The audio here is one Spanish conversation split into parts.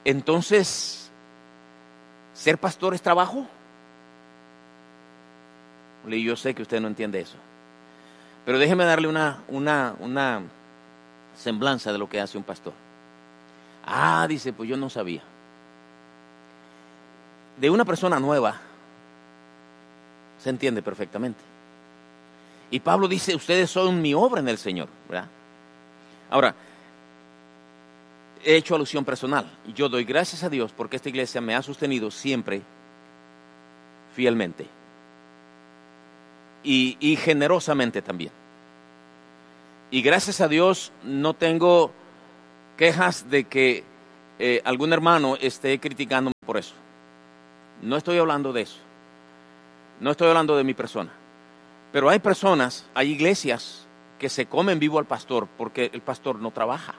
Entonces, ¿ser pastor es trabajo? Yo sé que usted no entiende eso. Pero déjeme darle una semblanza de lo que hace un pastor. Dice, pues yo no sabía. De una persona nueva se entiende perfectamente. Y Pablo dice, ustedes son mi obra en el Señor, ¿verdad? Ahora, he hecho alusión personal. Yo doy gracias a Dios porque esta iglesia me ha sostenido siempre fielmente. Y generosamente también. Y gracias a Dios no tengo quejas de que algún hermano esté criticándome por eso. No estoy hablando de eso. No estoy hablando de mi persona. Pero hay personas, hay iglesias que se comen vivo al pastor porque el pastor no trabaja.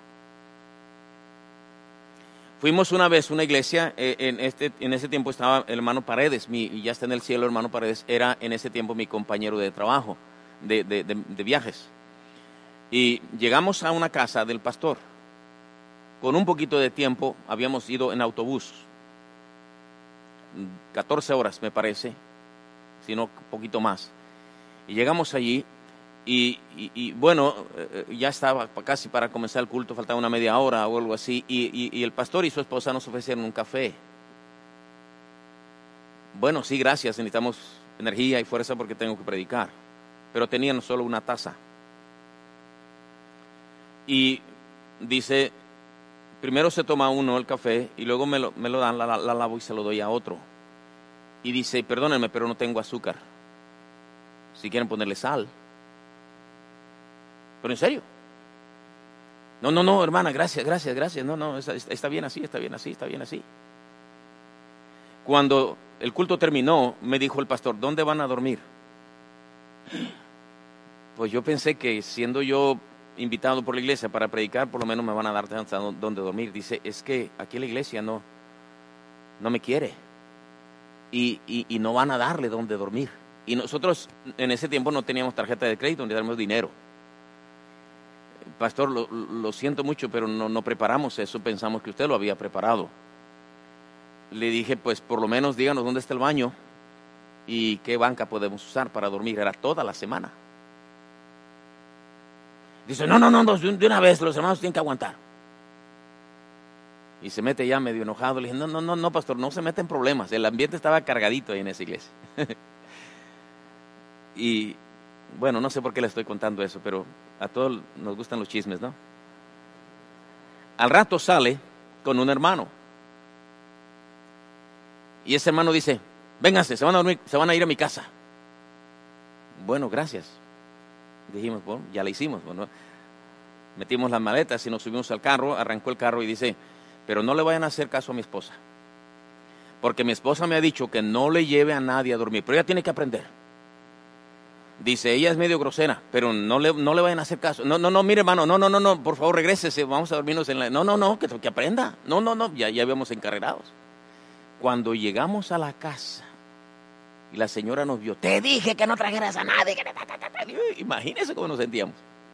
Fuimos una vez a una iglesia, en ese tiempo estaba el hermano Paredes, y ya está en el cielo el hermano Paredes, era en ese tiempo mi compañero de trabajo, de viajes. Y llegamos a una casa del pastor. Con un poquito de tiempo habíamos ido en autobús, 14 horas me parece, si no un poquito más. Y llegamos allí y bueno, ya estaba casi para comenzar el culto, faltaba una media hora o algo así, y el pastor y su esposa nos ofrecieron un café. Bueno, sí, gracias, necesitamos energía y fuerza porque tengo que predicar, pero tenían solo una taza. Y dice, primero se toma uno el café y luego me lo dan, la lavo y se lo doy a otro. Y dice, perdónenme, pero no tengo azúcar. Si quieren ponerle sal. Pero en serio. No, hermana, gracias. No, está bien así. Cuando el culto terminó, me dijo el pastor, ¿dónde van a dormir? Pues yo pensé que siendo yo invitado por la iglesia para predicar, por lo menos me van a dar dónde dormir. Dice, es que aquí la iglesia no me quiere. Y no van a darle dónde dormir. Y nosotros en ese tiempo no teníamos tarjeta de crédito, ni teníamos dinero. Pastor, lo siento mucho, pero no preparamos eso, pensamos que usted lo había preparado. Le dije, pues por lo menos díganos dónde está el baño y qué banca podemos usar para dormir. Era toda la semana. Dice, no, de una vez, los hermanos tienen que aguantar. Y se mete ya medio enojado. Le dije, no, pastor, no se mete en problemas. El ambiente estaba cargadito ahí en esa iglesia. Y bueno, no sé por qué le estoy contando eso, pero a todos nos gustan los chismes, ¿no? Al rato sale con un hermano. Y ese hermano dice, vénganse, se van a dormir, se van a ir a mi casa. Bueno, gracias. Dijimos, bueno, ya la hicimos. Bueno, metimos las maletas y nos subimos al carro, arrancó el carro y dice, pero no le vayan a hacer caso a mi esposa. Porque mi esposa me ha dicho que no le lleve a nadie a dormir, pero ella tiene que aprender. Dice, ella es medio grosera, pero no le vayan a hacer caso. No, mire hermano, no, por favor regrésese, vamos a dormirnos en la... No, que aprenda. No, ya habíamos encarregados. Cuando llegamos a la casa y la señora nos vio, te dije que no trajeras a nadie. Imagínese cómo nos sentíamos.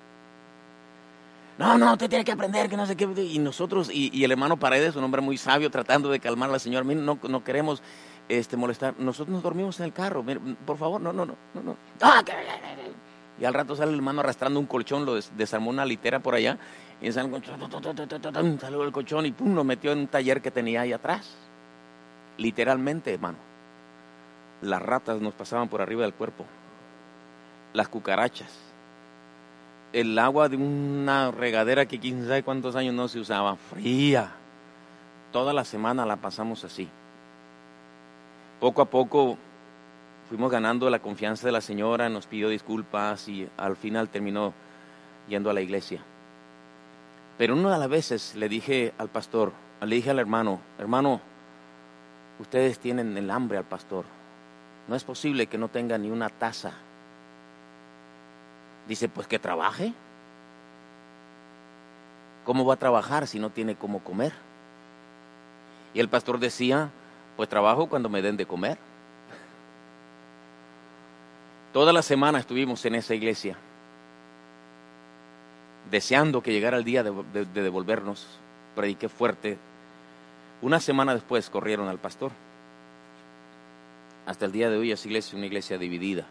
No, usted tiene que aprender, que no sé qué. Y nosotros, y el hermano Paredes, un hombre muy sabio, tratando de calmar a la señora, no queremos molestar. Nosotros nos dormimos en el carro, mire, por favor, no. Y al rato sale el hermano arrastrando un colchón, lo desarmó una litera por allá, y salió el colchón y pum, lo metió en un taller que tenía ahí atrás. Literalmente, hermano. Las ratas nos pasaban por arriba del cuerpo. Las cucarachas. El agua de una regadera que quién sabe cuántos años no se usaba, fría. Toda la semana la pasamos así. Poco a poco fuimos ganando la confianza de la señora, nos pidió disculpas y al final terminó yendo a la iglesia. Pero una de las veces le dije al pastor, le dije al hermano, ustedes tienen el hambre al pastor. No es posible que no tenga ni una taza. Dice, pues que trabaje. ¿Cómo va a trabajar si no tiene cómo comer? Y el pastor decía, pues trabajo cuando me den de comer. Toda la semana estuvimos en esa iglesia, deseando que llegara el día de devolvernos. Prediqué fuerte. Una semana después corrieron al pastor. Hasta el día de hoy esa iglesia es una iglesia dividida.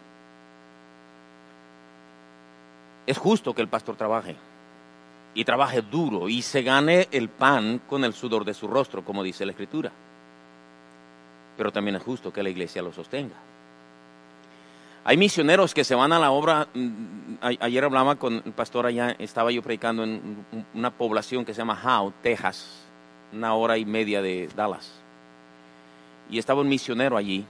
Es justo que el pastor trabaje, y trabaje duro, y se gane el pan con el sudor de su rostro, como dice la Escritura. Pero también es justo que la iglesia lo sostenga. Hay misioneros que se van a la obra. Ayer hablaba con el pastor allá, estaba yo predicando en una población que se llama Howe, Texas, 1.5 horas de Dallas. Y estaba un misionero allí,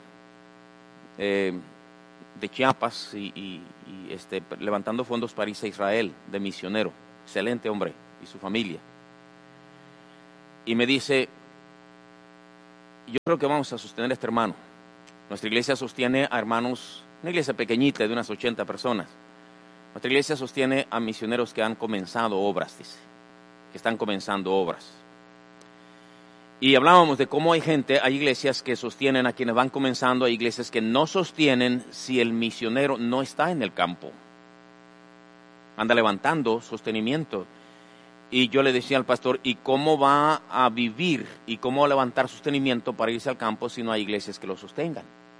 de Chiapas, y levantando fondos para irse a Israel, de misionero. Excelente hombre y su familia. Y me dice, yo creo que vamos a sostener a este hermano. Nuestra iglesia sostiene a hermanos, una iglesia pequeñita de unas 80 personas. Nuestra iglesia sostiene a misioneros que han comenzado obras, dice, que están comenzando obras. Y hablábamos de cómo hay iglesias que sostienen a quienes van comenzando, hay iglesias que no sostienen si el misionero no está en el campo. Anda levantando sostenimiento. Y yo le decía al pastor, ¿y cómo va a vivir y cómo levantar sostenimiento para irse al campo si no hay iglesias que lo sostengan?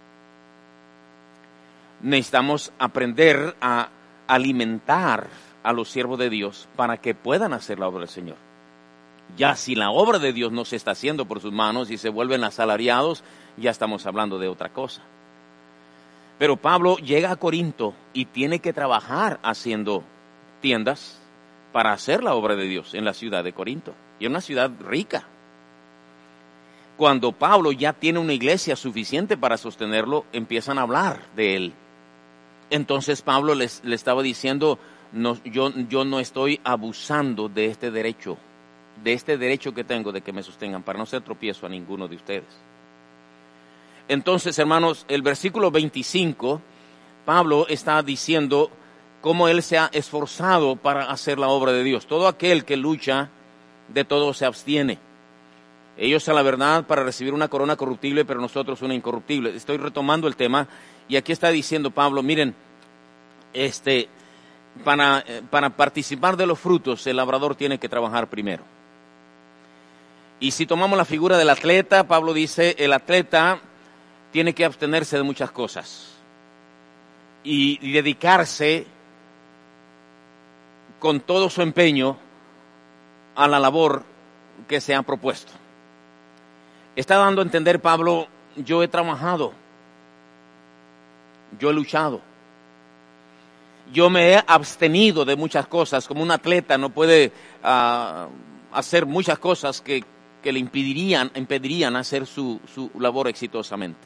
Necesitamos aprender a alimentar a los siervos de Dios para que puedan hacer la obra del Señor. Ya si la obra de Dios no se está haciendo por sus manos y se vuelven asalariados, ya estamos hablando de otra cosa. Pero Pablo llega a Corinto y tiene que trabajar haciendo tiendas para hacer la obra de Dios en la ciudad de Corinto. Y es una ciudad rica. Cuando Pablo ya tiene una iglesia suficiente para sostenerlo, empiezan a hablar de él. Entonces Pablo le estaba diciendo, no, yo no estoy abusando de este derecho que tengo de que me sostengan, para no ser tropiezo a ninguno de ustedes. Entonces, hermanos, el versículo 25, Pablo está diciendo cómo él se ha esforzado para hacer la obra de Dios. Todo aquel que lucha, de todo se abstiene. Ellos a la verdad para recibir una corona corruptible, pero nosotros una incorruptible. Estoy retomando el tema, y aquí está diciendo Pablo, miren, para participar de los frutos, el labrador tiene que trabajar primero. Y si tomamos la figura del atleta, Pablo dice, el atleta tiene que abstenerse de muchas cosas y dedicarse con todo su empeño a la labor que se ha propuesto. Está dando a entender Pablo, yo he trabajado, yo he luchado, yo me he abstenido de muchas cosas, como un atleta no puede hacer muchas cosas que le impedirían hacer su labor exitosamente.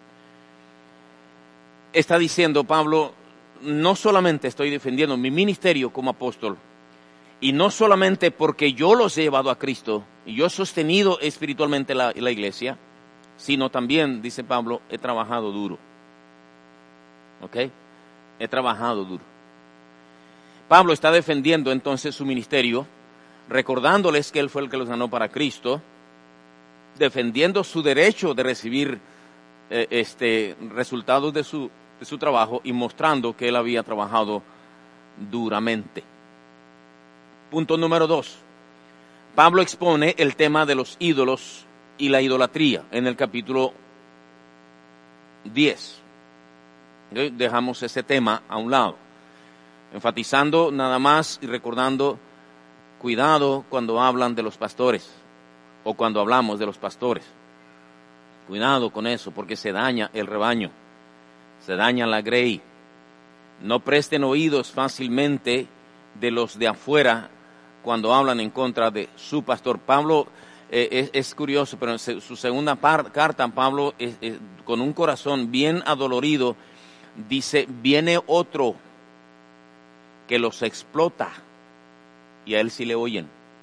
Está diciendo Pablo, no solamente estoy defendiendo mi ministerio como apóstol, y no solamente porque yo los he llevado a Cristo, y yo he sostenido espiritualmente la iglesia, sino también, dice Pablo, he trabajado duro. ¿Ok? He trabajado duro. Pablo está defendiendo entonces su ministerio, recordándoles que él fue el que los ganó para Cristo, defendiendo su derecho de recibir resultados de su trabajo y mostrando que él había trabajado duramente. Punto número 2. Pablo expone el tema de los ídolos y la idolatría en el capítulo 10. ¿Okay? Dejamos ese tema a un lado, enfatizando nada más y recordando, cuidado cuando hablan de los pastores o cuando hablamos de los pastores. Cuidado con eso, porque se daña el rebaño, se daña la grey. No presten oídos fácilmente de los de afuera cuando hablan en contra de su pastor. Pablo es curioso, pero en su segunda carta, Pablo, con un corazón bien adolorido, dice, viene otro que los explota, y a él sí le oyen.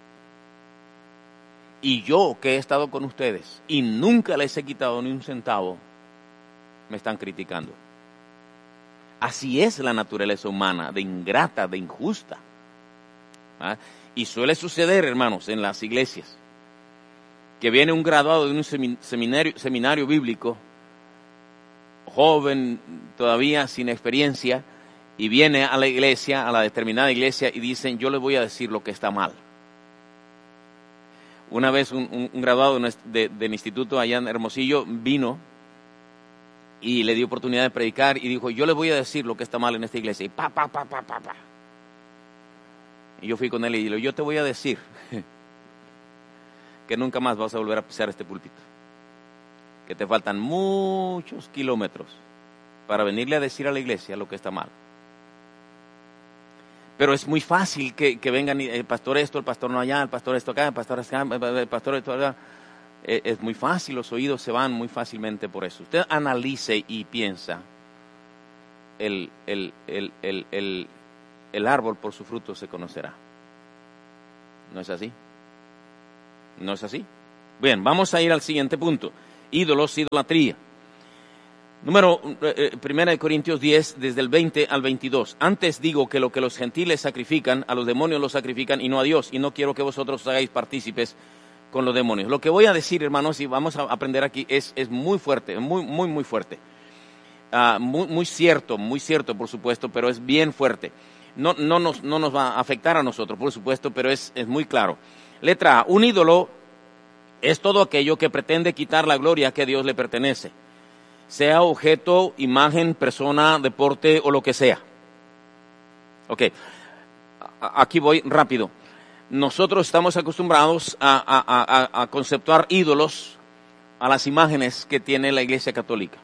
Y yo, que he estado con ustedes y nunca les he quitado ni un centavo, me están criticando. Así es la naturaleza humana, de ingrata, de injusta. ¿Ah? Y suele suceder, hermanos, en las iglesias, que viene un graduado de un seminario bíblico, joven, todavía sin experiencia, y viene a la iglesia, a la determinada iglesia, y dicen, yo les voy a decir lo que está mal. Una vez un graduado del instituto allá en Hermosillo vino y le di oportunidad de predicar y dijo, yo le voy a decir lo que está mal en esta iglesia. Y pa. Y yo fui con él y le dije, yo te voy a decir que nunca más vas a volver a pisar este púlpito. Que te faltan muchos kilómetros para venirle a decir a la iglesia lo que está mal. Pero es muy fácil que vengan el pastor esto, el pastor no allá, el pastor esto acá, el pastor esto acá. Es muy fácil, los oídos se van muy fácilmente por eso. Usted analice y piensa, el árbol por su fruto se conocerá. ¿No es así? ¿No es así? Bien, vamos a ir al siguiente punto. Ídolos, idolatría. Número 1 Corintios 10, desde el 20 al 22. Antes digo que lo que los gentiles sacrifican, a los demonios los sacrifican y no a Dios. Y no quiero que vosotros os hagáis partícipes con los demonios. Lo que voy a decir, hermanos, y vamos a aprender aquí, es muy fuerte, muy fuerte. Muy cierto, por supuesto, pero es bien fuerte. No nos va a afectar a nosotros, por supuesto, pero es muy claro. Letra A, un ídolo es todo aquello que pretende quitar la gloria que a Dios le pertenece, sea objeto, imagen, persona, deporte o lo que sea. Ok, aquí voy rápido. Nosotros estamos acostumbrados a conceptuar ídolos a las imágenes que tiene la Iglesia Católica.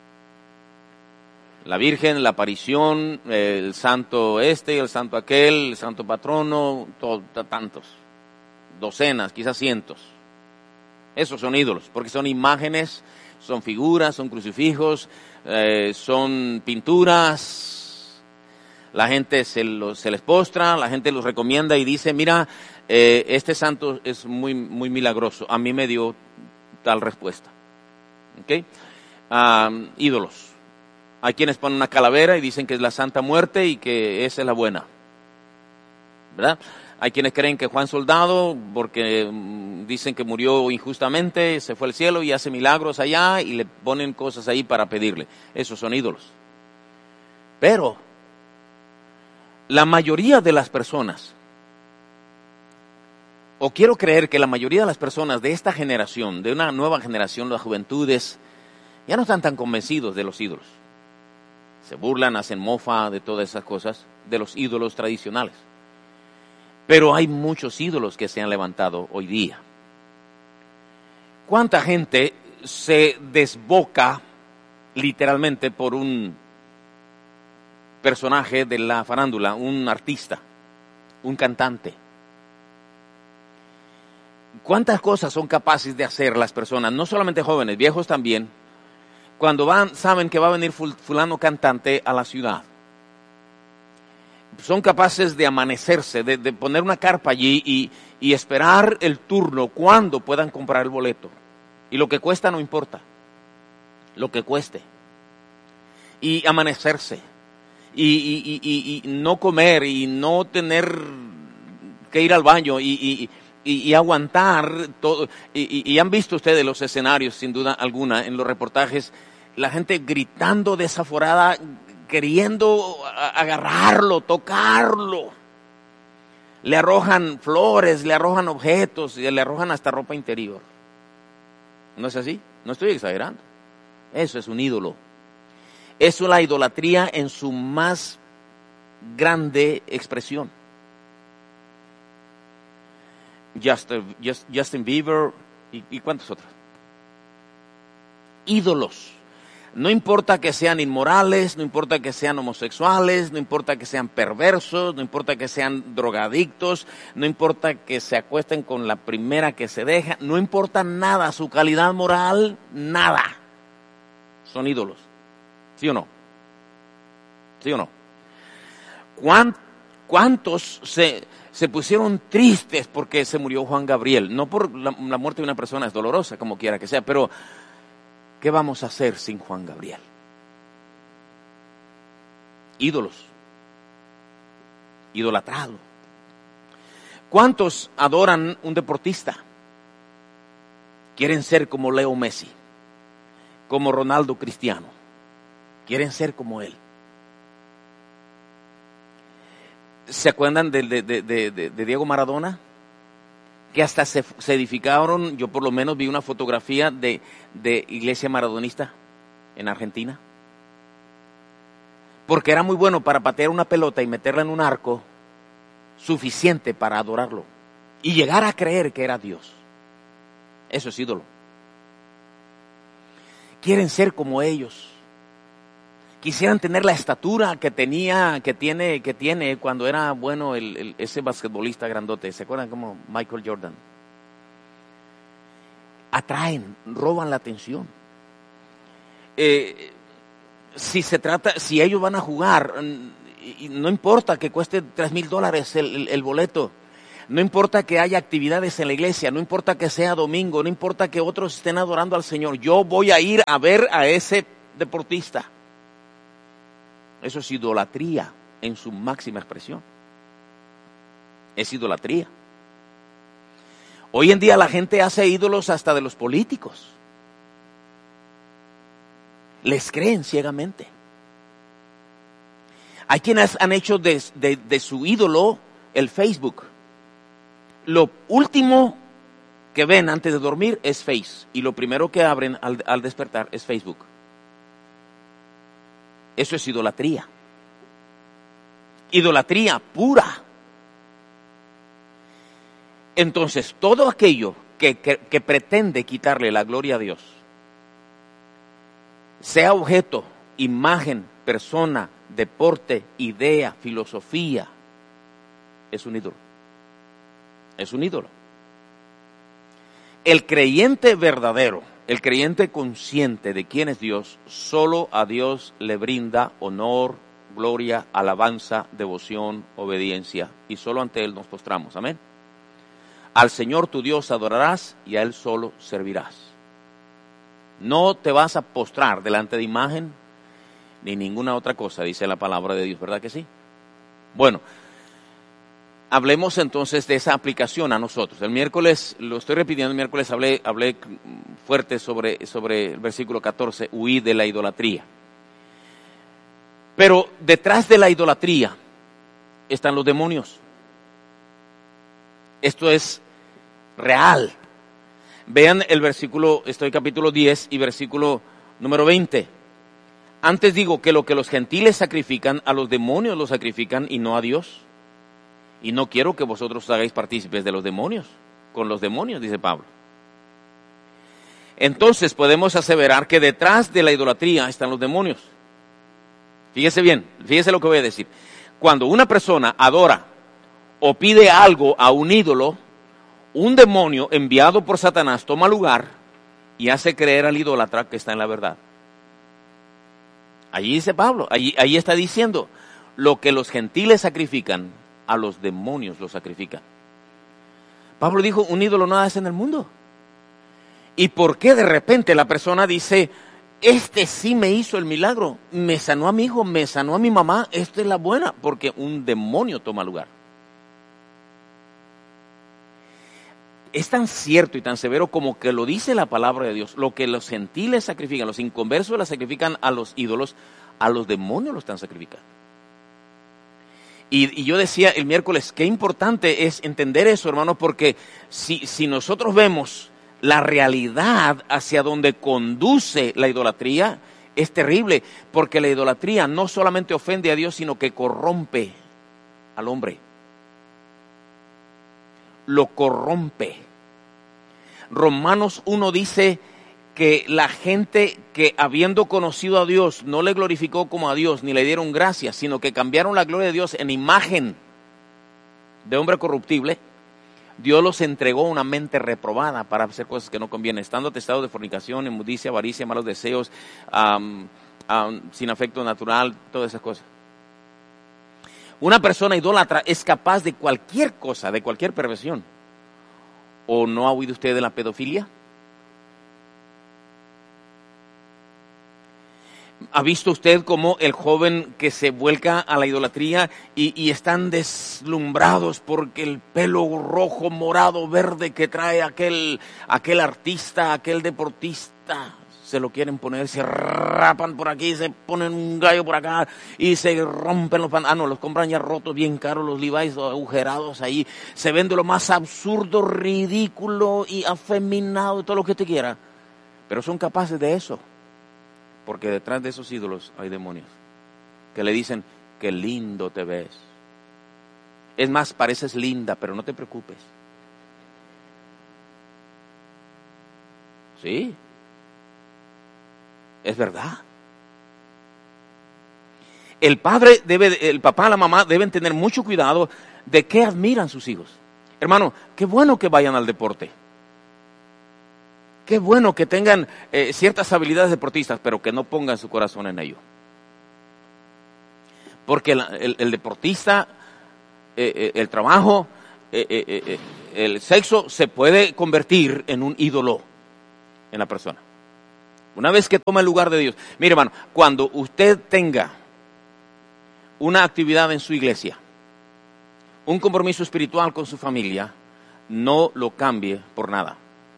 La Virgen, la aparición, el santo el santo aquel, el santo patrono, tantos, docenas, quizás cientos. Esos son ídolos, porque son imágenes, son figuras, son crucifijos, son pinturas. La gente se les postra, la gente los recomienda y dice, mira, este santo es muy milagroso, a mí me dio tal respuesta. ¿Okay? Ídolos. Hay quienes ponen una calavera y dicen que es la Santa Muerte y que esa es la buena, ¿verdad? Hay quienes creen que Juan Soldado, porque dicen que murió injustamente, se fue al cielo y hace milagros allá y le ponen cosas ahí para pedirle. Esos son ídolos. Pero la mayoría de las personas, o quiero creer que la mayoría de las personas de esta generación, de una nueva generación, las juventudes, ya no están tan convencidos de los ídolos. Se burlan, hacen mofa de todas esas cosas, de los ídolos tradicionales. Pero hay muchos ídolos que se han levantado hoy día. ¿Cuánta gente se desboca literalmente por un personaje de la farándula, un artista, un cantante? ¿Cuántas cosas son capaces de hacer las personas, no solamente jóvenes, viejos también, cuando saben que va a venir fulano cantante a la ciudad? Son capaces de amanecerse, de poner una carpa allí y esperar el turno cuando puedan comprar el boleto. Y lo que cuesta no importa, lo que cueste. Y amanecerse, y no comer, y no tener que ir al baño, y aguantar todo. Y han visto ustedes los escenarios, sin duda alguna, en los reportajes, la gente gritando desaforada, queriendo agarrarlo, tocarlo. Le arrojan flores, le arrojan objetos, le arrojan hasta ropa interior. ¿No es así? No estoy exagerando. Eso es un ídolo. Eso es la idolatría en su más grande expresión. Justin Bieber y cuántos otros. Ídolos. No importa que sean inmorales, no importa que sean homosexuales, no importa que sean perversos, no importa que sean drogadictos, no importa que se acuesten con la primera que se deja, no importa nada, su calidad moral, nada. Son ídolos. ¿Sí o no? ¿Sí o no? ¿Cuántos se pusieron tristes porque se murió Juan Gabriel? No por la muerte de una persona, es dolorosa, como quiera que sea, pero ¿qué vamos a hacer sin Juan Gabriel? Ídolos. Idolatrado. ¿Cuántos adoran un deportista? Quieren ser como Leo Messi, como Ronaldo Cristiano. Quieren ser como él. ¿Se acuerdan de Diego Maradona? que hasta se edificaron. Yo por lo menos vi una fotografía de iglesia maradonista en Argentina, porque era muy bueno para patear una pelota y meterla en un arco suficiente para adorarlo y llegar a creer que era Dios. Eso es ídolo. Quieren ser como ellos. Quisieran tener la estatura que tiene cuando era bueno ese basquetbolista grandote. ¿Se acuerdan como Michael Jordan? Atraen, roban la atención. Si ellos van a jugar, no importa que cueste $3,000 el boleto. No importa que haya actividades en la iglesia, no importa que sea domingo, no importa que otros estén adorando al Señor. Yo voy a ir a ver a ese deportista. Eso es idolatría en su máxima expresión. Es idolatría. Hoy en día la gente hace ídolos hasta de los políticos. Les creen ciegamente. Hay quienes han hecho de su ídolo el Facebook. Lo último que ven antes de dormir es Face. Y lo primero que abren al despertar es Facebook. Eso es idolatría. Idolatría pura. Entonces, todo aquello que pretende quitarle la gloria a Dios, sea objeto, imagen, persona, deporte, idea, filosofía, es un ídolo. Es un ídolo. El creyente verdadero, el creyente consciente de quién es Dios, solo a Dios le brinda honor, gloria, alabanza, devoción, obediencia, y solo ante Él nos postramos. Amén. Al Señor tu Dios adorarás y a Él solo servirás. No te vas a postrar delante de imagen ni ninguna otra cosa, dice la palabra de Dios, ¿verdad que sí? Bueno, hablemos entonces de esa aplicación a nosotros. El miércoles, lo estoy repitiendo, el miércoles hablé fuerte sobre el versículo 14, huid de la idolatría. Pero detrás de la idolatría están los demonios. Esto es real. Vean el versículo, estoy capítulo 10 y versículo número 20. Antes digo que lo que los gentiles sacrifican, a los demonios lo sacrifican y no a Dios. Y no quiero que vosotros os hagáis partícipes de los demonios, con los demonios, dice Pablo. Entonces podemos aseverar que detrás de la idolatría están los demonios. Fíjese bien, fíjese lo que voy a decir. Cuando una persona adora o pide algo a un ídolo, un demonio enviado por Satanás toma lugar y hace creer al idólatra que está en la verdad. Allí dice Pablo, ahí está diciendo, lo que los gentiles sacrifican, a los demonios lo sacrifican. Pablo dijo, un ídolo nada es en el mundo. ¿Y por qué de repente la persona dice, este sí me hizo el milagro, me sanó a mi hijo, me sanó a mi mamá, esta es la buena? Porque un demonio toma lugar. Es tan cierto y tan severo como que lo dice la palabra de Dios. Lo que los gentiles sacrifican, los inconversos la sacrifican a los ídolos, a los demonios lo están sacrificando. Y yo decía el miércoles, qué importante es entender eso, hermano, porque si nosotros vemos la realidad hacia donde conduce la idolatría, es terrible, porque la idolatría no solamente ofende a Dios, sino que corrompe al hombre. Lo corrompe. Romanos 1 dice que la gente que habiendo conocido a Dios no le glorificó como a Dios ni le dieron gracias, sino que cambiaron la gloria de Dios en imagen de hombre corruptible, Dios los entregó una mente reprobada para hacer cosas que no convienen, estando atestados de fornicación, inmundicia, avaricia, malos deseos, sin afecto natural, todas esas cosas. Una persona idólatra es capaz de cualquier cosa, de cualquier perversión. ¿O no ha oído usted de la pedofilia? ¿Ha visto usted cómo el joven que se vuelca a la idolatría y están deslumbrados porque el pelo rojo, morado, verde que trae aquel artista, aquel deportista, se lo quieren poner, se rapan por aquí, se ponen un gallo por acá y se rompen los pantalones. Los compran ya rotos, bien caros, los Levi's agujerados ahí. Se vende lo más absurdo, ridículo y afeminado, todo lo que te quiera. Pero son capaces de eso, porque detrás de esos ídolos hay demonios que le dicen, qué lindo te ves. Es más, pareces linda, pero no te preocupes. Sí, es verdad. El padre el papá, la mamá deben tener mucho cuidado de qué admiran sus hijos. Hermano, qué bueno que vayan al deporte. Qué bueno que tengan ciertas habilidades deportistas, pero que no pongan su corazón en ello. Porque el deportista, el trabajo, el sexo se puede convertir en un ídolo en la persona. Una vez que toma el lugar de Dios. Mire, hermano, cuando usted tenga una actividad en su iglesia, un compromiso espiritual con su familia, no lo cambie por nada.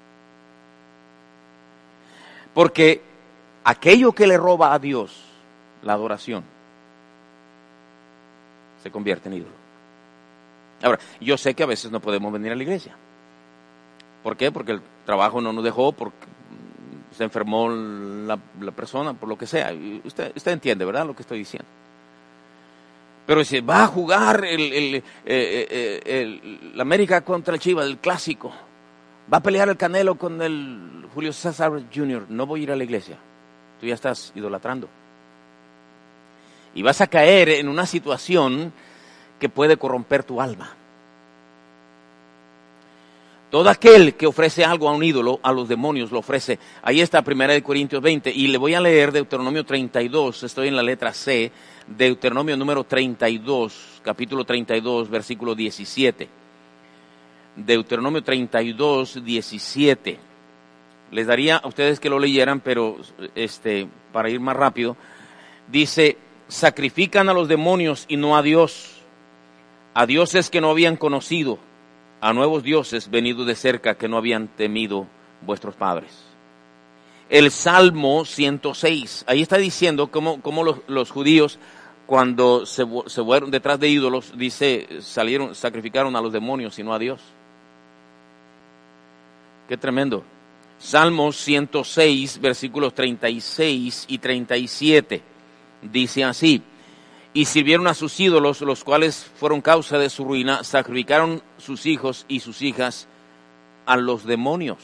Porque aquello que le roba a Dios, la adoración, se convierte en ídolo. Ahora, yo sé que a veces no podemos venir a la iglesia. ¿Por qué? Porque el trabajo no nos dejó, porque se enfermó la persona, por lo que sea. Usted entiende, ¿verdad?, lo que estoy diciendo. Pero si va a jugar el América contra el Chivas, el clásico, va a pelear el Canelo con el Julio César Jr., no voy a ir a la iglesia. Tú ya estás idolatrando. Y vas a caer en una situación que puede corromper tu alma. Todo aquel que ofrece algo a un ídolo, a los demonios lo ofrece. Ahí está 1 Corintios 20. Y le voy a leer Deuteronomio 32. Estoy en la letra C. Deuteronomio número 32, capítulo 32, versículo 17. Deuteronomio 32, 17. Les daría a ustedes que lo leyeran, pero para ir más rápido. Dice, sacrifican a los demonios y no a Dios. A dioses que no habían conocido, a nuevos dioses venidos de cerca que no habían temido vuestros padres. El Salmo 106, ahí está diciendo cómo los judíos, cuando se fueron detrás de ídolos, dice, sacrificaron a los demonios y no a Dios. Qué tremendo. Salmo 106, versículos 36 y 37, dice así. Y sirvieron a sus ídolos, los cuales fueron causa de su ruina, sacrificaron sus hijos y sus hijas a los demonios.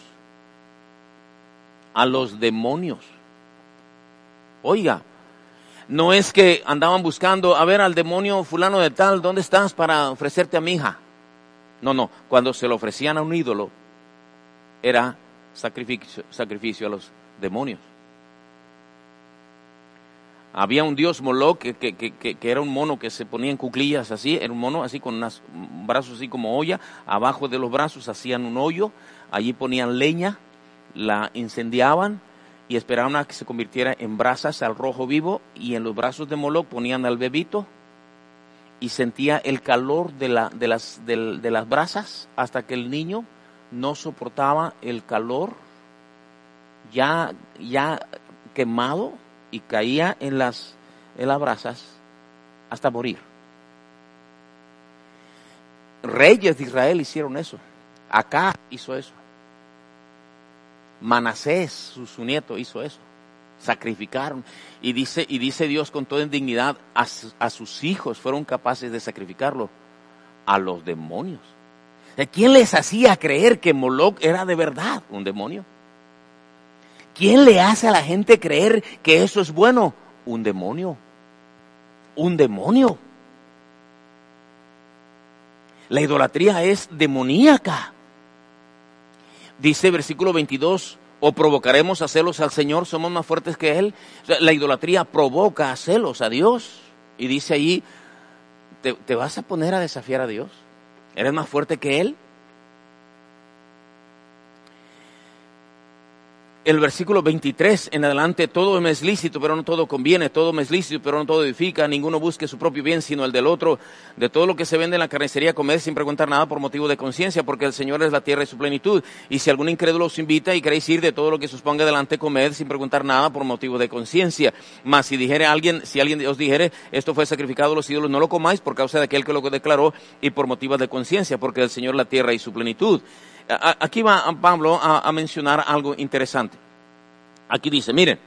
A los demonios. Oiga, no es que andaban buscando, a ver, al demonio fulano de tal, ¿dónde estás para ofrecerte a mi hija? No, cuando se lo ofrecían a un ídolo, era sacrificio a los demonios. Había un dios Moloch que era un mono que se ponía en cuclillas así, era un mono así con unos brazos así como olla, abajo de los brazos hacían un hoyo, allí ponían leña, la incendiaban y esperaban a que se convirtiera en brasas al rojo vivo, y en los brazos de Moloch ponían al bebito y sentía el calor de las brasas hasta que el niño no soportaba el calor, ya quemado, y caía en las brasas hasta morir. Reyes de Israel hicieron eso. Acá hizo eso. Manasés, su nieto, hizo eso. Sacrificaron. Y dice Dios con toda indignidad, a sus hijos fueron capaces de sacrificarlo a los demonios. ¿Quién les hacía creer que Moloch era de verdad un demonio? ¿Quién le hace a la gente creer que eso es bueno? Un demonio. Un demonio. La idolatría es demoníaca. Dice versículo 22, ¿o provocaremos a celos al Señor? ¿Somos más fuertes que Él? O sea, la idolatría provoca a celos a Dios. Y dice allí, ¿te vas a poner a desafiar a Dios? ¿Eres más fuerte que Él? el versículo 23 en adelante, todo me es lícito, pero no todo conviene, todo me es lícito, pero no todo edifica, ninguno busque su propio bien, sino el del otro. De todo lo que se vende en la carnicería, comed sin preguntar nada por motivo de conciencia, porque el Señor es la tierra y su plenitud. Y si algún incrédulo os invita y queréis ir, de todo lo que se os ponga delante, comed sin preguntar nada por motivo de conciencia. Mas si alguien os dijere, esto fue sacrificado a los ídolos, no lo comáis por causa de aquel que lo declaró y por motivo de conciencia, porque el Señor es la tierra y su plenitud. Aquí va Pablo a mencionar algo interesante. Aquí dice, miren,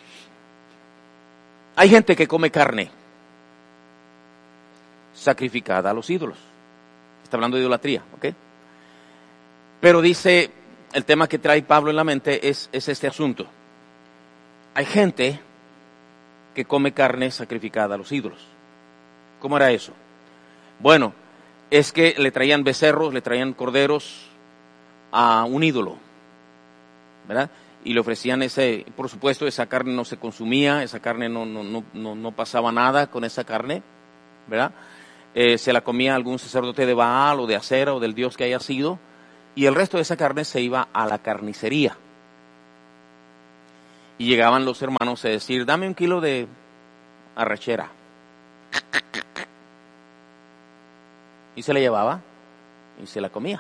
hay gente que come carne sacrificada a los ídolos. Está hablando de idolatría, ¿ok? Pero dice, el tema que trae Pablo en la mente es este asunto. Hay gente que come carne sacrificada a los ídolos. ¿Cómo era eso? Bueno, es que le traían becerros, le traían corderos a un ídolo, ¿verdad? Y le ofrecían por supuesto, esa carne no se consumía, esa carne no pasaba nada con esa carne, ¿verdad? Se la comía algún sacerdote de Baal o de Acera o del dios que haya sido, y el resto de esa carne se iba a la carnicería. Y llegaban los hermanos a decir, dame 1 kilo de arrachera. Y se la llevaba y se la comía.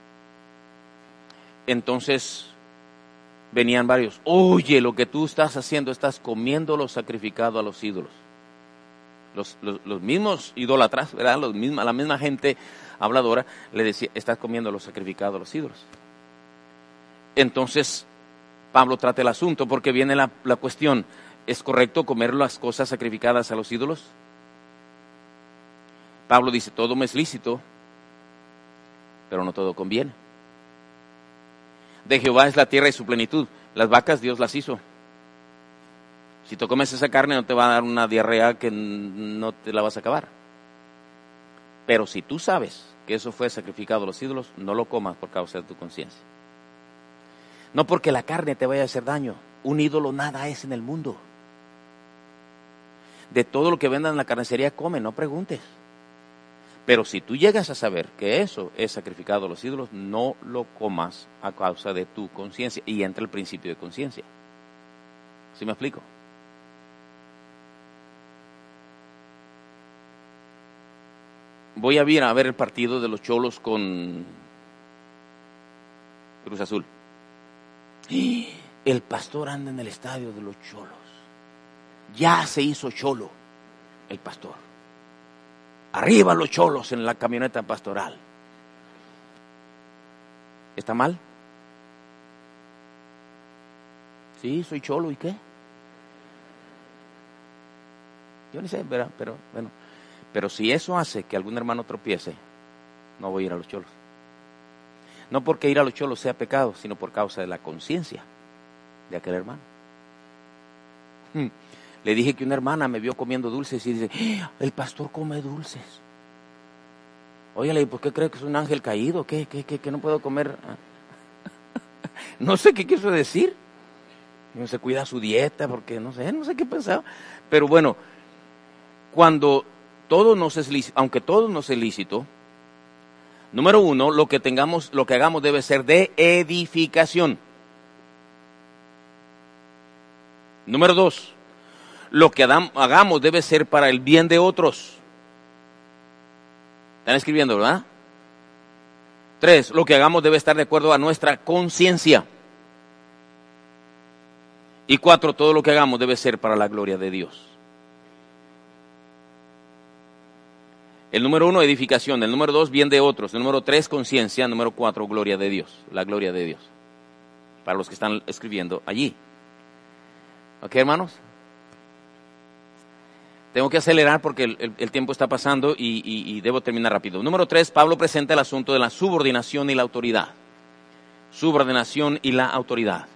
Entonces venían varios, oye, lo que tú estás haciendo, estás comiendo lo sacrificado a los ídolos. Los mismos idólatras, ¿verdad? La misma gente habladora le decía, estás comiendo lo sacrificado a los ídolos. Entonces Pablo trata el asunto porque viene la cuestión, ¿es correcto comer las cosas sacrificadas a los ídolos? Pablo dice, todo me es lícito, pero no todo conviene. De Jehová es la tierra y su plenitud. Las vacas Dios las hizo. Si tú comes esa carne no te va a dar una diarrea que no te la vas a acabar. Pero si tú sabes que eso fue sacrificado a los ídolos, no lo comas por causa de tu conciencia. No porque la carne te vaya a hacer daño. Un ídolo nada es en el mundo. De todo lo que vendan en la carnicería come, no preguntes. Pero si tú llegas a saber que eso es sacrificado a los ídolos, no lo comas a causa de tu conciencia. Y entra el principio de conciencia. ¿Sí me explico? Voy a ver el partido de los Cholos con Cruz Azul. El pastor anda en el estadio de los Cholos. Ya se hizo cholo el pastor. Arriba los cholos en la camioneta pastoral. ¿Está mal? Sí, soy cholo, ¿y qué? Yo ni sé, pero bueno. Pero si eso hace que algún hermano tropiece, no voy a ir a los cholos. No porque ir a los cholos sea pecado, sino por causa de la conciencia de aquel hermano. Le dije que una hermana me vio comiendo dulces y dice, el pastor come dulces. Óyale, ¿por qué cree que es un ángel caído? ¿Qué no puedo comer? No sé qué quiso decir. No se cuida su dieta porque no sé qué pensaba. Pero bueno, cuando todo nos es lícito, aunque todo nos es lícito, número uno, lo que hagamos debe ser de edificación. Número dos, lo que hagamos debe ser para el bien de otros. ¿Están escribiendo, verdad? 3, lo que hagamos debe estar de acuerdo a nuestra conciencia. Y 4, todo lo que hagamos debe ser para la gloria de Dios. El número 1, edificación. El número 2, bien de otros. El número 3, conciencia. El número 4, gloria de Dios. La gloria de Dios. Para los que están escribiendo allí. ¿Ok, hermanos? Tengo que acelerar porque el tiempo está pasando y debo terminar rápido. Número 3, Pablo presenta el asunto de la subordinación y la autoridad. Subordinación y la autoridad.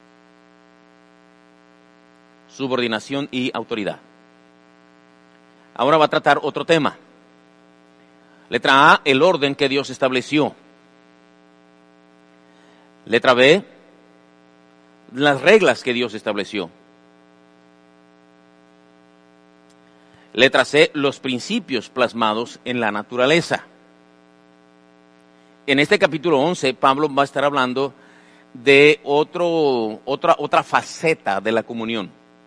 Subordinación y autoridad. Ahora va a tratar otro tema. Letra A, el orden que Dios estableció. Letra B, las reglas que Dios estableció. Letra C, los principios plasmados en la naturaleza. En este capítulo 11, Pablo va a estar hablando de otra faceta de la comunión,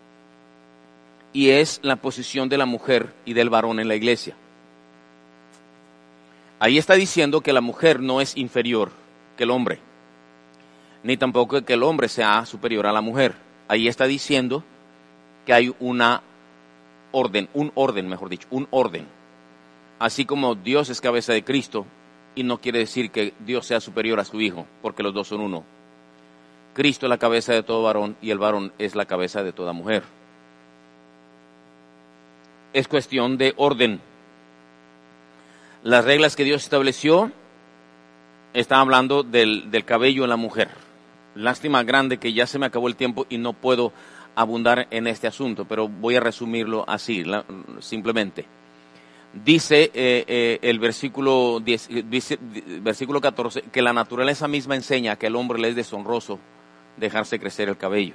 y es la posición de la mujer y del varón en la iglesia. Ahí está diciendo que la mujer no es inferior que el hombre, ni tampoco que el hombre sea superior a la mujer. Ahí está diciendo que hay un orden. Así como Dios es cabeza de Cristo, y no quiere decir que Dios sea superior a su Hijo, porque los dos son uno. Cristo es la cabeza de todo varón y el varón es la cabeza de toda mujer. Es cuestión de orden. Las reglas que Dios estableció, está hablando del cabello en la mujer. Lástima grande que ya se me acabó el tiempo y no puedo abundar en este asunto, pero voy a resumirlo así, simplemente. Dice el versículo 14, que la naturaleza misma enseña que al hombre le es deshonroso dejarse crecer el cabello.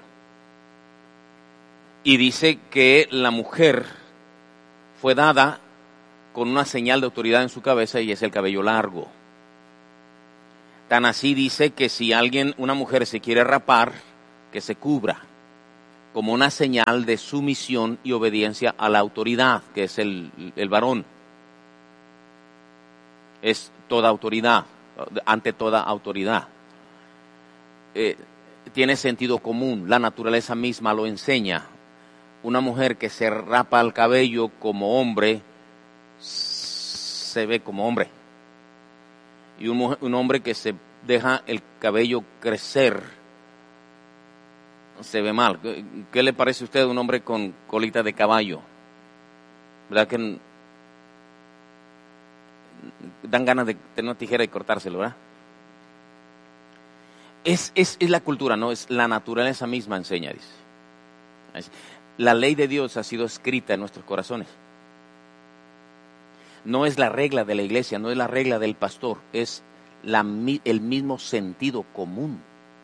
Y dice que la mujer fue dada con una señal de autoridad en su cabeza, y es el cabello largo. Tan así dice que si una mujer se quiere rapar, que se cubra, como una señal de sumisión y obediencia a la autoridad, que es el varón. Es toda autoridad, ante toda autoridad. Tiene sentido común, la naturaleza misma lo enseña. Una mujer que se rapa el cabello como hombre, se ve como hombre. Y un hombre que se deja el cabello crecer, se ve mal. ¿Qué le parece a usted un hombre con colita de caballo? ¿Verdad que dan ganas de tener una tijera y cortárselo, verdad? Es la cultura, no, es la naturaleza misma enseña, dice. La ley de Dios ha sido escrita en nuestros corazones. No es la regla de la iglesia, no es la regla del pastor, es el mismo sentido común.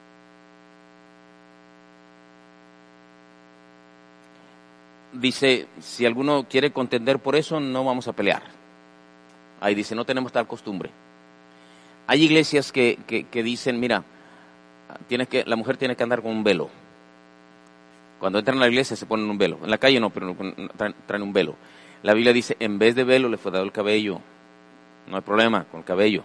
Dice, si alguno quiere contender por eso, no vamos a pelear. Ahí dice, no tenemos tal costumbre. Hay iglesias que dicen, mira, la mujer tiene que andar con un velo. Cuando entran a la iglesia se ponen un velo. En la calle no, pero traen un velo. La Biblia dice, en vez de velo le fue dado el cabello. No hay problema con el cabello.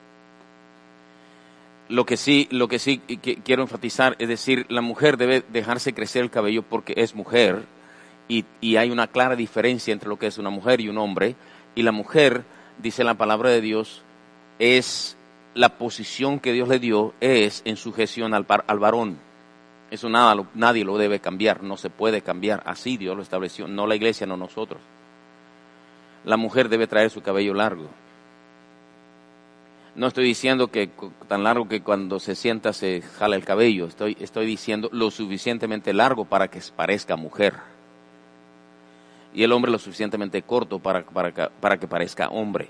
Lo que sí quiero enfatizar es decir, la mujer debe dejarse crecer el cabello porque es mujer, y hay una clara diferencia entre lo que es una mujer y un hombre. Y la mujer, dice la palabra de Dios, es la posición que Dios le dio, es en sujeción al varón. Eso nadie lo debe cambiar, no se puede cambiar, así Dios lo estableció, no la iglesia, no nosotros. La mujer debe traer su cabello largo. No estoy diciendo que tan largo que cuando se sienta se jala el cabello, estoy diciendo lo suficientemente largo para que parezca mujer. Y el hombre lo suficientemente corto para que parezca hombre.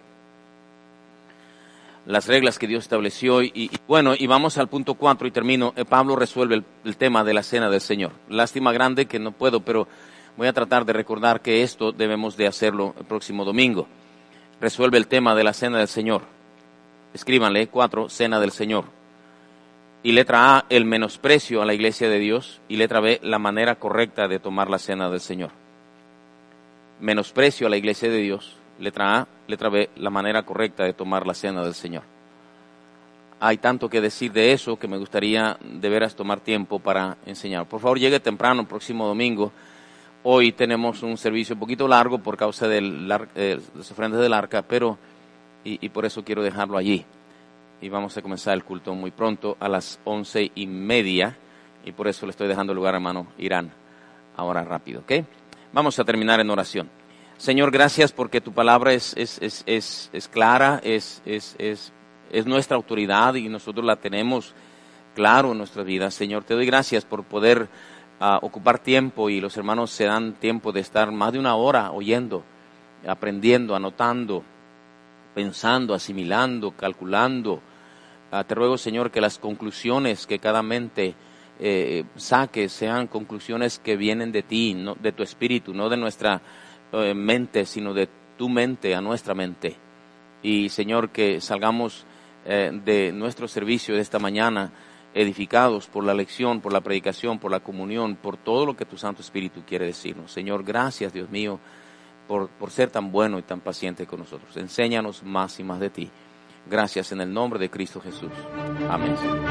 Las reglas que Dios estableció, y vamos al punto 4 y termino. Pablo resuelve el tema de la cena del Señor. Lástima grande que no puedo, pero voy a tratar de recordar que esto debemos de hacerlo el próximo domingo. Resuelve el tema de la cena del Señor. Escríbanle 4, cena del Señor. Y letra A, el menosprecio a la iglesia de Dios. Y letra B, la manera correcta de tomar la cena del Señor. Menosprecio a la iglesia de Dios. Letra A, letra B, la manera correcta de tomar la cena del Señor. Hay tanto que decir de eso que me gustaría de veras tomar tiempo para enseñar. Por favor, llegue temprano el próximo domingo. Hoy tenemos un servicio un poquito largo por causa de las ofrendas del arca, pero y por eso quiero dejarlo allí. Y vamos a comenzar el culto muy pronto a las 11:30, y por eso le estoy dejando el lugar a hermano Irán ahora rápido, ¿ok? Vamos a terminar en oración. Señor, gracias porque tu palabra es clara, es nuestra autoridad y nosotros la tenemos claro en nuestras vidas. Señor, te doy gracias por poder ocupar tiempo, y los hermanos se dan tiempo de estar más de una hora oyendo, aprendiendo, anotando, pensando, asimilando, calculando. Te ruego, Señor, que las conclusiones que cada mente saque sean conclusiones que vienen de ti, no, de tu espíritu, no de nuestra mente, sino de tu mente a nuestra mente. Y Señor, que salgamos de nuestro servicio de esta mañana edificados por la lección, por la predicación, por la comunión, por todo lo que tu Santo Espíritu quiere decirnos. Señor, gracias, Dios mío, por ser tan bueno y tan paciente con nosotros. Enséñanos más y más de ti. Gracias en el nombre de Cristo Jesús. Amén.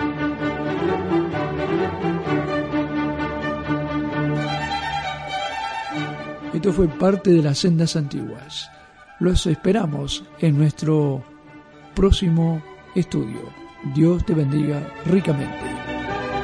Esto fue parte de las Sendas Antiguas. Los esperamos en nuestro próximo estudio. Dios te bendiga ricamente.